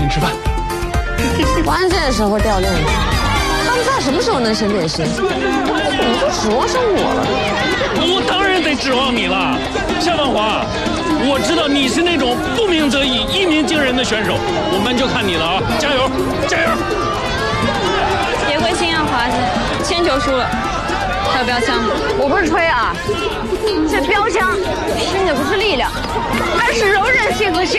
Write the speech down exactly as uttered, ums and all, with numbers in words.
请吃饭。 关键时候掉链子，他们仨什么时候能升点心？你就指望上我了？ 我当然得指望你了，夏万华。我知道你是那种不鸣则已、一鸣惊人的选手，我们就看你了啊！加油，加油！ 别灰心啊，华子，铅球输了，还有标枪。 我不是吹啊，这标枪拼的不是力量，而是柔韧性和协。